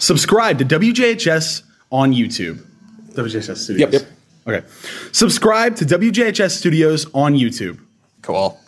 Subscribe to WJHS on YouTube. WJHS Studios. Yep. Okay. Subscribe to WJHS Studios on YouTube. Cool.